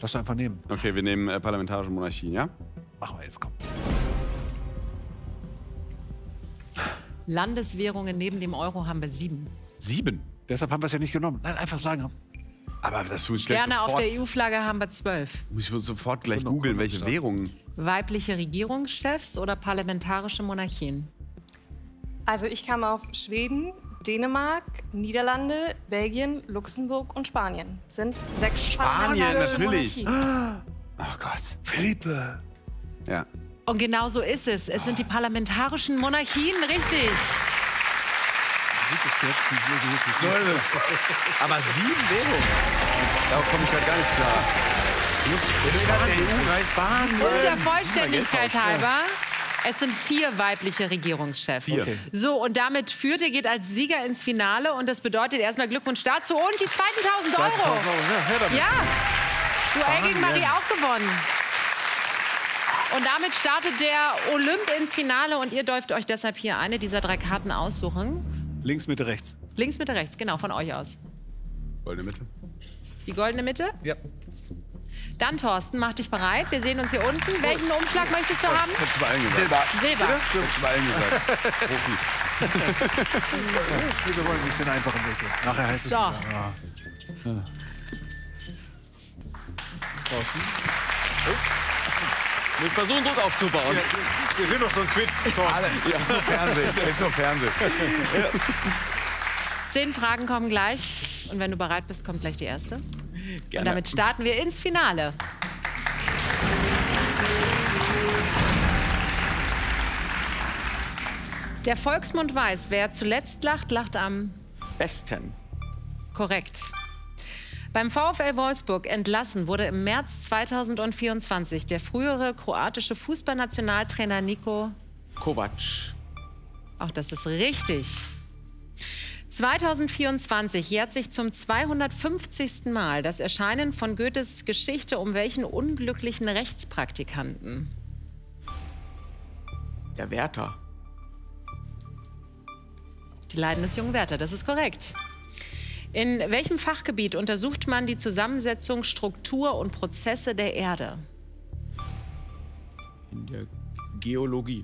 Lass einfach nehmen. Okay, wir nehmen parlamentarische Monarchien, ja? Machen wir jetzt, komm. Landeswährungen neben dem Euro haben wir 7. 7. Deshalb haben wir es ja nicht genommen. Nein, einfach sagen. Aber das muss ich gleich Sterne auf sofort, der EU-Flagge haben wir 12. muss ich sofort gleich googeln, welche Währungen. Weibliche Regierungschefs oder parlamentarische Monarchien? Also ich kam auf Schweden, Dänemark, Niederlande, Belgien, Luxemburg und Spanien. Sind 6 Spanien, parlamentarische natürlich. Monarchien. Oh Gott. Philippe. Ja. Und genau so ist es. Es sind die parlamentarischen Monarchien, richtig. Aber 7 Währungen? Darauf komme ich halt gar nicht klar. Und der Vollständigkeit halber, es sind 4 weibliche Regierungschefs. 4. Okay. So, und damit führt ihr, geht als Sieger ins Finale. Und das bedeutet erstmal Glückwunsch dazu und die zweiten 1.000 Euro. Ja, Duell gegen Marie auch gewonnen. Und damit startet der Olymp ins Finale und ihr dürft euch deshalb hier eine dieser 3 Karten aussuchen. Links, Mitte, rechts. Links, Mitte, rechts, genau, von euch aus. Goldene Mitte. Die goldene Mitte? Ja. Dann, Thorsten, mach dich bereit. Wir sehen uns hier unten. Welchen Umschlag möchtest du haben? Hättest du bei allen gesagt. Silber. Hättest du bei allen gesagt. Profi. Wir wollen nicht den einfachen Weg gehen. Nachher heißt es... So. Ja. Wir versuchen Druck aufzubauen. Wir sind doch so ein Quiz. Ja, ist nur Fernsehen. Ist nur Fernsehen. 10 Fragen kommen gleich. Und wenn du bereit bist, kommt gleich die erste. Gerne. Und damit starten wir ins Finale. Der Volksmund weiß, wer zuletzt lacht, lacht am Besten. korrekt. Beim VfL Wolfsburg entlassen wurde im März 2024 der frühere kroatische Fußballnationaltrainer Niko. Kovac. Auch das ist richtig. 2024 jährt sich zum 250. Mal das Erscheinen von Goethes Geschichte um welchen unglücklichen Rechtspraktikanten? Der Wärter. Die Leiden des jungen Werther, das ist korrekt. In welchem Fachgebiet untersucht man die Zusammensetzung, Struktur und Prozesse der Erde? In der Geologie.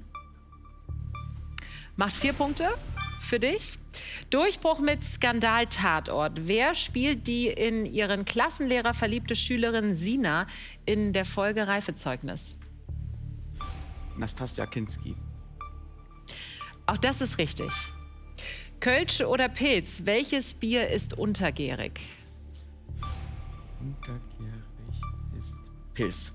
Macht 4 Punkte für dich. Durchbruch mit Skandal-Tatort. Wer spielt die in ihren Klassenlehrer verliebte Schülerin Sina in der Folge Reifezeugnis? Nastassja Kinski. Auch das ist richtig. Kölsch oder Pilz, welches Bier ist untergärig? Untergärig ist Pilz.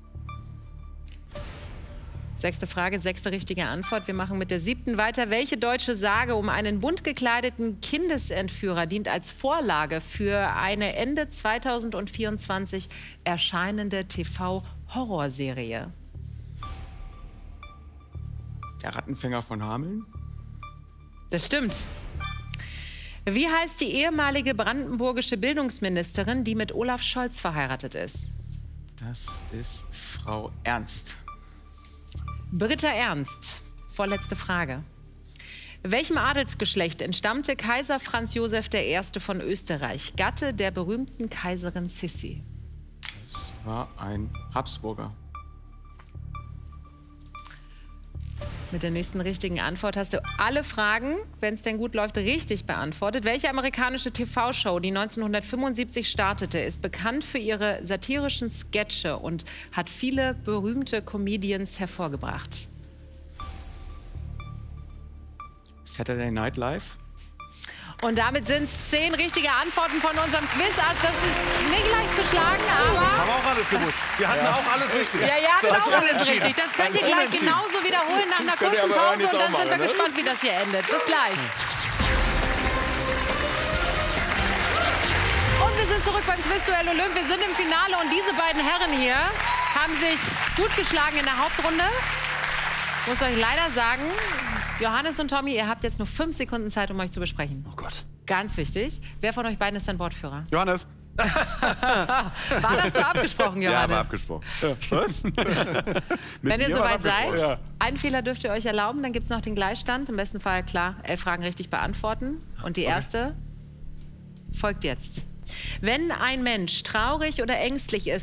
6. Frage, 6. richtige Antwort. Wir machen mit der 7. weiter. Welche deutsche Sage um einen bunt gekleideten Kindesentführer dient als Vorlage für eine Ende 2024 erscheinende TV-Horrorserie? Der Rattenfänger von Hameln. Das stimmt. Wie heißt die ehemalige brandenburgische Bildungsministerin, die mit Olaf Scholz verheiratet ist? Das ist Frau Ernst. Britta Ernst. Vorletzte Frage. Welchem Adelsgeschlecht entstammte Kaiser Franz Josef I. von Österreich, Gatte der berühmten Kaiserin Sissi? Das war ein Habsburger. Mit der nächsten richtigen Antwort hast du alle Fragen, wenn es denn gut läuft, richtig beantwortet. Welche amerikanische TV-Show, die 1975 startete, ist bekannt für ihre satirischen Sketche und hat viele berühmte Comedians hervorgebracht? Saturday Night Live. Und damit sind es 10 richtige Antworten von unserem Quizass. Das ist nicht leicht zu schlagen, aber... Haben wir auch alles gewusst. Wir hatten auch alles richtig. Ja, ja, genau alles richtig. Das könnt ihr gleich genauso wiederholen nach einer kurzen Pause und dann sind wir gespannt, wie das hier endet. Bis gleich. Und wir sind zurück beim Quizduell Olymp. Wir sind im Finale und diese beiden Herren hier haben sich gut geschlagen in der Hauptrunde. Ich muss euch leider sagen, Johannes und Tommy, ihr habt jetzt nur 5 Sekunden Zeit, um euch zu besprechen. Oh Gott. Ganz wichtig. Wer von euch beiden ist dann Wortführer? Johannes. War das so abgesprochen, Johannes? Ja, war abgesprochen. Was? Wenn ihr mir war soweit seid, abgesprochen. einen Fehler dürft ihr euch erlauben, dann gibt es noch den Gleichstand. Im besten Fall, klar, 11 Fragen richtig beantworten. Und die erste folgt jetzt. Wenn ein Mensch traurig oder ängstlich ist,